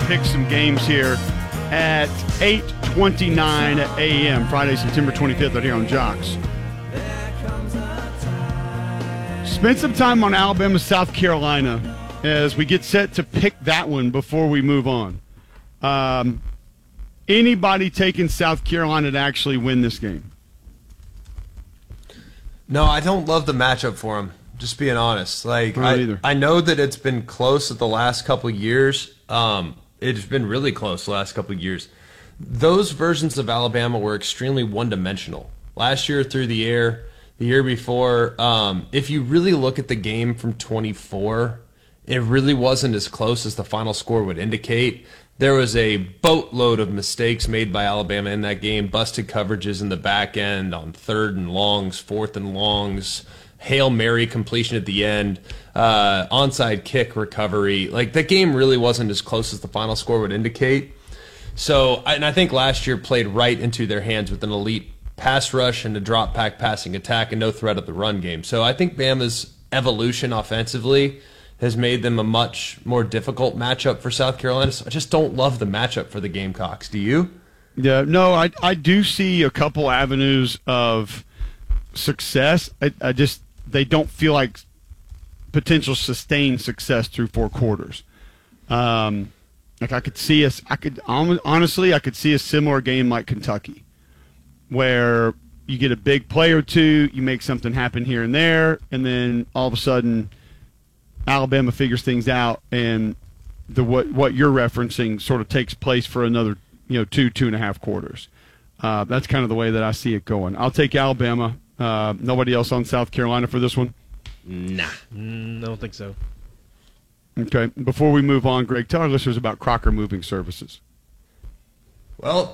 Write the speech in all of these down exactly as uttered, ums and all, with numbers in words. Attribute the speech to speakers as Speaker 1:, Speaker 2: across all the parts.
Speaker 1: pick some games here at eight twenty-nine a.m. Friday, September twenty-fifth, right here on Jocks. Spend some time on Alabama, South Carolina as we get set to pick that one before we move on. Um, anybody taking South Carolina to actually win this game?
Speaker 2: No, I don't love the matchup for them. Just being honest, like I, I know that it's been close at the last couple of years. Um, it's been really close the last couple of years. Those versions of Alabama were extremely one-dimensional. Last year through the air, the year before. Um, if you really look at the game from twenty-four, it really wasn't as close as the final score would indicate. There was a boatload of mistakes made by Alabama in that game, busted coverages in the back end on third and longs, fourth and longs, Hail Mary completion at the end, uh, onside kick recovery. Like, that game really wasn't as close as the final score would indicate. So, and I think last year played right into their hands with an elite pass rush and a drop back passing attack and no threat of the run game. So I think Bama's evolution offensively has made them a much more difficult matchup for South Carolina. So I just don't love the matchup for the Gamecocks. Do you?
Speaker 1: Yeah, no, I I do see a couple avenues of success. I, I just they don't feel like potential sustained success through four quarters. Um, like I could see us, I could honestly, I could see a similar game like Kentucky, where you get a big play or two, you make something happen here and there, and then all of a sudden Alabama figures things out, and the what what you're referencing sort of takes place for another you know two two and a half quarters. Uh, that's kind of the way that I see it going. I'll take Alabama. Uh, nobody else on South Carolina for this one?
Speaker 3: Nah, mm, I don't think so.
Speaker 1: Okay. Before we move on, Greg, tell our listeners about Crocker Moving Services.
Speaker 2: Well,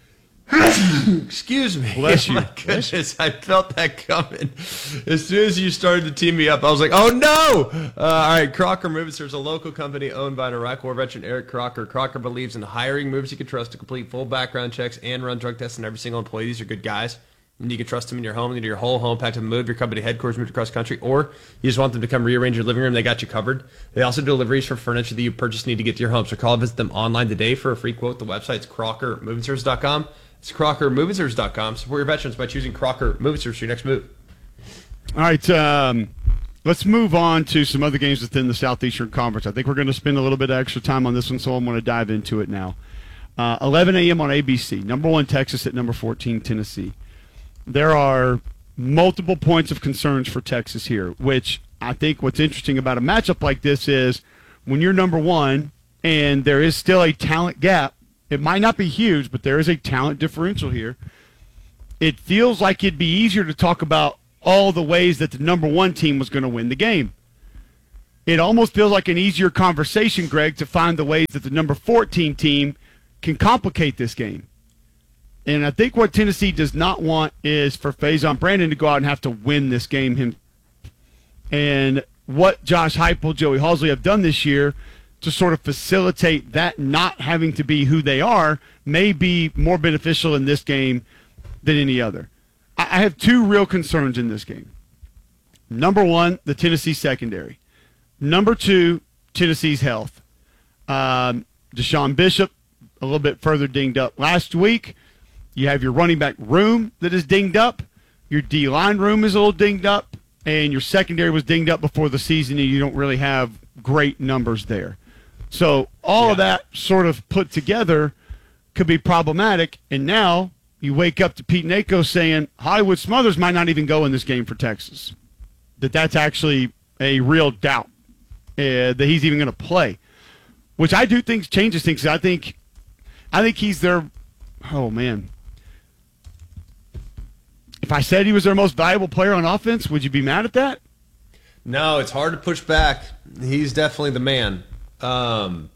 Speaker 2: excuse me.
Speaker 1: Bless you.
Speaker 2: Oh my goodness, I felt that coming. As soon as you started to tee me up, I was like, oh no! Uh, all right, Crocker Moving Services, a local company owned by an Iraq War veteran, Eric Crocker. Crocker believes in hiring movers you can trust to complete full background checks and run drug tests on every single employee. These are good guys. And you can trust them in your home, either your whole home, pack to move, your company headquarters, moved across country, or you just want them to come rearrange your living room. They got you covered. They also do deliveries for furniture that you purchase need to get to your home. So call or visit them online today for a free quote. The website's crocker moving service dot com. It's crocker moving service dot com. Support your veterans by choosing Crocker Moving Service for your next move.
Speaker 1: All right, um, let's move on to some other games within the Southeastern Conference. I think we're going to spend a little bit of extra time on this one, so I'm going to dive into it now. Uh, eleven a.m. on A B C. Number one, Texas at number fourteen, Tennessee. There are multiple points of concerns for Texas here, which I think what's interesting about a matchup like this is when you're number one and there is still a talent gap, it might not be huge, but there is a talent differential here. It feels like it'd be easier to talk about all the ways that the number one team was going to win the game. It almost feels like an easier conversation, Greg, to find the ways that the number fourteen team can complicate this game. And I think what Tennessee does not want is for Faison Brandon to go out and have to win this game him. And what Josh Heupel, Joey Halzle have done this year to sort of facilitate that not having to be who they are may be more beneficial in this game than any other. I have two real concerns in this game. Number one, the Tennessee secondary. Number two, Tennessee's health. Um, Deshaun Bishop, a little bit further dinged up last week. You have your running back room that is dinged up. Your D-line room is a little dinged up. And your secondary was dinged up before the season, and you don't really have great numbers there. So all yeah. of that sort of put together could be problematic. And now you wake up to Pete Nako saying Hollywood Smothers might not even go in this game for Texas. That that's actually a real doubt uh, that he's even going to play, which I do think changes things. I think, I think he's their. Oh man. If I said he was their most valuable player on offense, would you be mad at that?
Speaker 2: No, it's hard to push back. He's definitely the man. Um,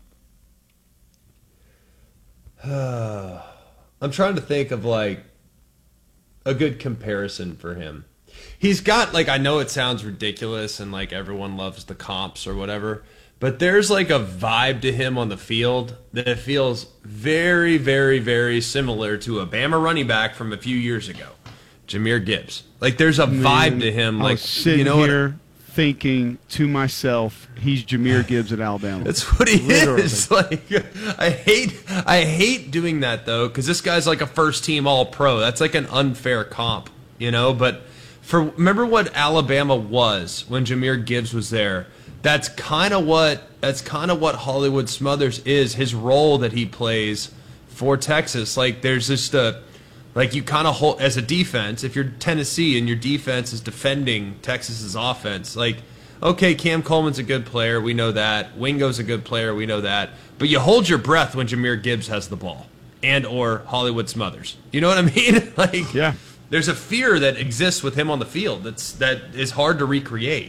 Speaker 2: uh, I'm trying to think of, like, a good comparison for him. He's got, like, I know it sounds ridiculous and, like, everyone loves the comps or whatever, but there's, like, a vibe to him on the field that feels very, very, very similar to a Bama running back from a few years ago. Jahmyr Gibbs. Like, there's a vibe to him. Like,
Speaker 1: I was sitting
Speaker 2: you know
Speaker 1: here
Speaker 2: what?
Speaker 1: thinking to myself, he's Jahmyr Gibbs at Alabama.
Speaker 2: That's what he Literally. is. Like, I hate, I hate doing that though, because this guy's like a first-team All-Pro. That's like an unfair comp, you know. But for remember what Alabama was when Jahmyr Gibbs was there. That's kind of what that's kind of what Hollywood Smothers is. His role that he plays for Texas. Like, there's just a Like, you kind of hold, as a defense, if you're Tennessee and your defense is defending Texas's offense, like, okay, Cam Coleman's a good player, we know that. Wingo's a good player, we know that. But you hold your breath when Jahmyr Gibbs has the ball and or Hollywood Smothers. You know what I mean? Like,
Speaker 1: yeah.
Speaker 2: There's a fear that exists with him on the field that's that is hard to recreate.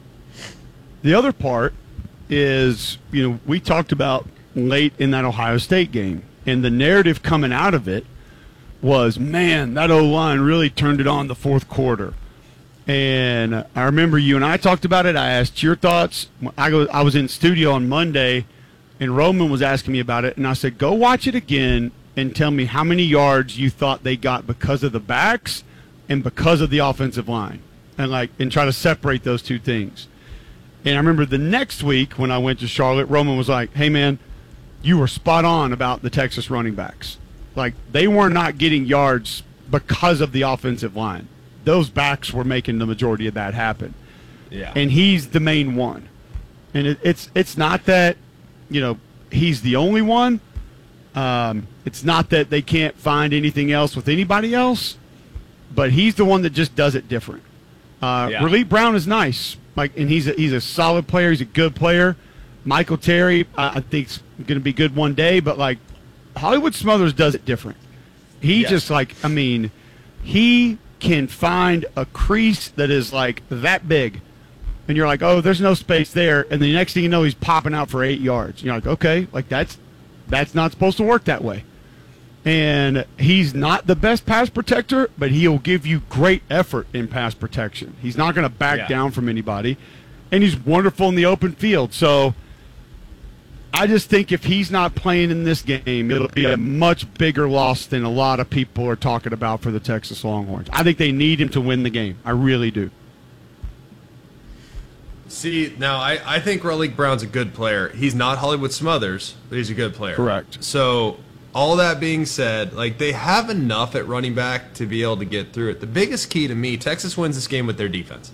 Speaker 1: The other part is, you know, we talked about late in that Ohio State game, and the narrative coming out of it was, man, that O-line really turned it on the fourth quarter. And I remember you and I talked about it. I asked your thoughts. I, go, I was in studio on Monday, and Roman was asking me about it. And I said, go watch it again and tell me how many yards you thought they got because of the backs and because of the offensive line. And, like, and try to separate those two things. And I remember the next week when I went to Charlotte, Roman was like, hey, man, you were spot on about the Texas running backs. Like, they were not getting yards because of the offensive line. Those backs were making the majority of that happen.
Speaker 2: Yeah.
Speaker 1: And he's the main one. And it, it's it's not that, you know, he's the only one. Um, it's not that they can't find anything else with anybody else. But he's the one that just does it different. Uh,
Speaker 2: yeah.
Speaker 1: Raleigh Brown is nice. Like, and he's a, he's a solid player. He's a good player. Michael Terry, I, I think, is going to be good one day. But, like, Hollywood Smothers does it different. He yes. just, like, I mean, he can find a crease that is, like, that big. And you're like, oh, there's no space there. And the next thing you know, he's popping out for eight yards. And you're like, okay, like, that's that's not supposed to work that way. And he's not the best pass protector, but he'll give you great effort in pass protection. He's not going to back yeah. down from anybody. And he's wonderful in the open field. So I just think if he's not playing in this game, it'll be a much bigger loss than a lot of people are talking about for the Texas Longhorns. I think they need him to win the game. I really do.
Speaker 2: See, now, I, I think Raleigh Brown's a good player. He's not Hollywood Smothers, but he's a good player.
Speaker 1: Correct.
Speaker 2: So, all that being said, like, they have enough at running back to be able to get through it. The biggest key to me, Texas wins this game with their defense.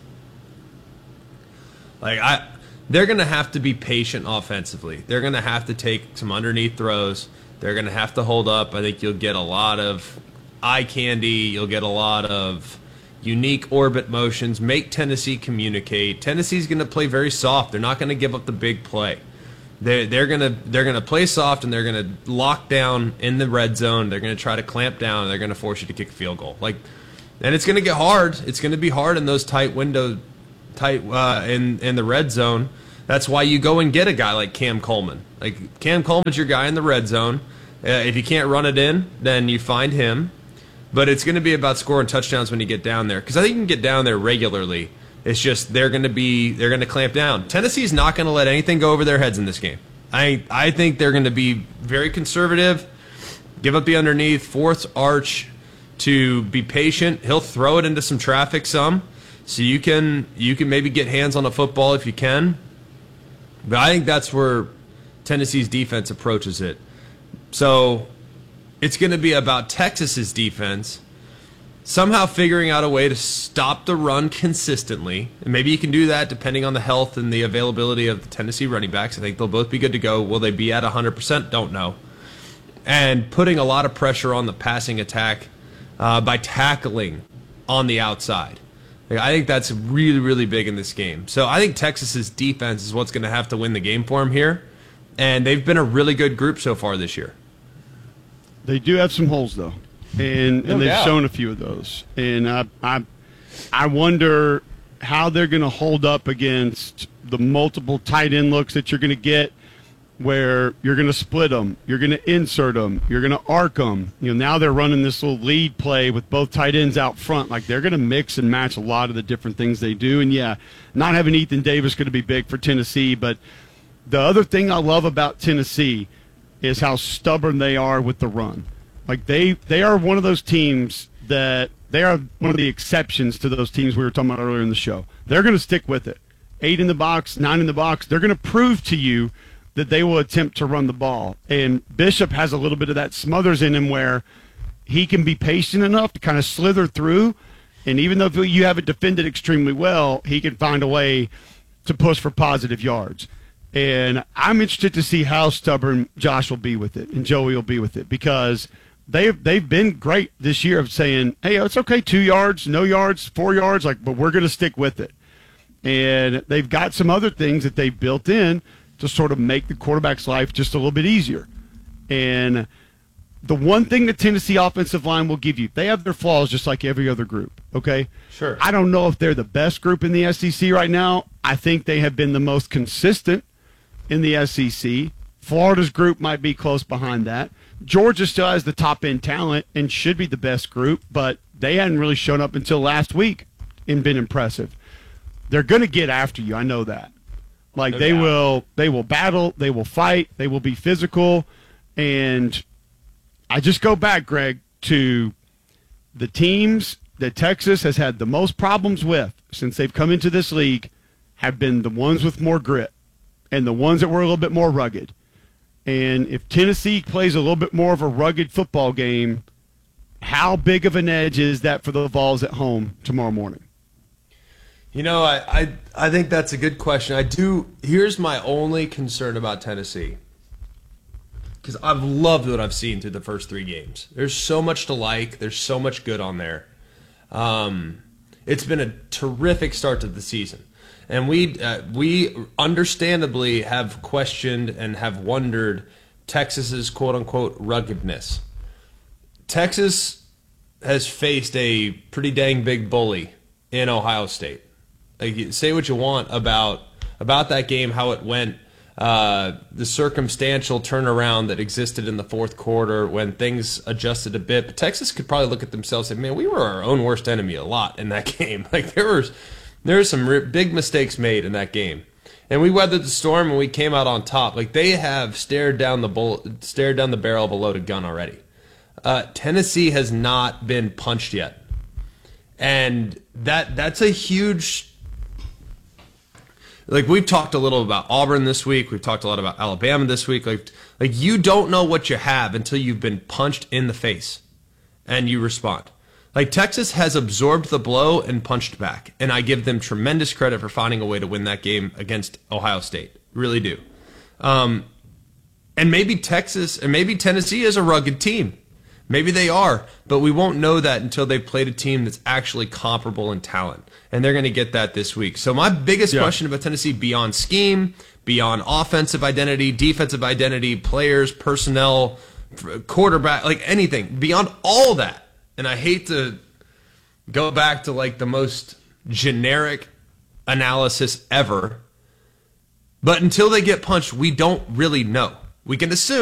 Speaker 2: Like, I... They're going to have to be patient offensively. They're going to have to take some underneath throws. They're going to have to hold up. I think you'll get a lot of eye candy. You'll get a lot of unique orbit motions. Make Tennessee communicate. Tennessee's going to play very soft. They're not going to give up the big play. They're, they're going to they're going to play soft, and they're going to lock down in the red zone. They're going to try to clamp down, and they're going to force you to kick a field goal. Like, and it's going to get hard. It's going to be hard in those tight windows. Tight uh, in in the red zone. That's why you go and get a guy like Cam Coleman. Like, Cam Coleman's your guy in the red zone. Uh, if you can't run it in, then you find him. But it's going to be about scoring touchdowns when you get down there, because I think you can get down there regularly. It's just they're going to be they're going to clamp down. Tennessee's not going to let anything go over their heads in this game. I I think they're going to be very conservative, give up the underneath, force Arch to be patient. He'll throw it into some traffic some. So you can you can maybe get hands on a football if you can. But I think that's where Tennessee's defense approaches it. So it's going to be about Texas's defense somehow figuring out a way to stop the run consistently. And maybe you can do that depending on the health and the availability of the Tennessee running backs. I think they'll both be good to go. Will they be at one hundred percent? Don't know. And putting a lot of pressure on the passing attack uh, by tackling on the outside. I think that's really, really big in this game. So I think Texas's defense is what's going to have to win the game for them here. And they've been a really good group so far this year.
Speaker 1: They do have some holes, though. And,
Speaker 2: no
Speaker 1: and they've
Speaker 2: doubt.
Speaker 1: shown a few of those. And I, I, I wonder how they're going to hold up against the multiple tight end looks that you're going to get, where you're going to split them, you're going to insert them, you're going to arc them. You know, now they're running this little lead play with both tight ends out front. Like, they're going to mix and match a lot of the different things they do. And, yeah, not having Ethan Davis going to be big for Tennessee. But the other thing I love about Tennessee is how stubborn they are with the run. Like, they, they are one of those teams that they are one of the exceptions to those teams we were talking about earlier in the show. They're going to stick with it. eight in the box, nine in the box, they're going to prove to you that they will attempt to run the ball. And Bishop has a little bit of that Smothers in him where he can be patient enough to kind of slither through. And even though you have it defended extremely well, he can find a way to push for positive yards. And I'm interested to see how stubborn Josh will be with it and Joey will be with it, because they've, they've been great this year of saying, hey, it's okay, two yards, no yards, four yards, like, but we're going to stick with it. And they've got some other things that they've built in to sort of make the quarterback's life just a little bit easier. And the one thing the Tennessee offensive line will give you, they have their flaws just like every other group, okay?
Speaker 2: Sure.
Speaker 1: I don't know if they're the best group in the S E C right now. I think they have been the most consistent in the S E C. Florida's group might be close behind that. Georgia still has the top-end talent and should be the best group, but they hadn't really shown up until last week and been impressive. They're going to get after you. I know that. Like, no they doubt. will they will battle, they will fight, they will be physical. And I just go back, Greg, to the teams that Texas has had the most problems with since they've come into this league have been the ones with more grit and the ones that were a little bit more rugged. And if Tennessee plays a little bit more of a rugged football game, how big of an edge is that for the Vols at home tomorrow morning?
Speaker 2: You know, I, I I think that's a good question. I do. Here's my only concern about Tennessee, because I've loved what I've seen through the first three games. There's so much to like. There's so much good on there. Um, it's been a terrific start to the season, and we uh, we understandably have questioned and have wondered Texas's quote unquote ruggedness. Texas has faced a pretty dang big bully in Ohio State. Like, say what you want about about that game, how it went, uh, the circumstantial turnaround that existed in the fourth quarter when things adjusted a bit. But Texas could probably look at themselves and say, man, we were our own worst enemy a lot in that game. Like, there was there were some re- big mistakes made in that game. And we weathered the storm and we came out on top. Like, they have stared down the bull, stared down the barrel of a loaded gun already. Uh, Tennessee has not been punched yet. And that that's a huge... Like, we've talked a little about Auburn this week. We've talked a lot about Alabama this week. Like, like you don't know what you have until you've been punched in the face and you respond. Like, Texas has absorbed the blow and punched back, and I give them tremendous credit for finding a way to win that game against Ohio State. Really do. Um, and maybe Texas and maybe Tennessee is a rugged team. Maybe they are, but we won't know that until they've played a team that's actually comparable in talent. And they're going to get that this week. So my biggest yeah. question about Tennessee, beyond scheme, beyond offensive identity, defensive identity, players, personnel, quarterback, like anything, beyond all that. And I hate to go back to like the most generic analysis ever, but until they get punched, we don't really know. We can assume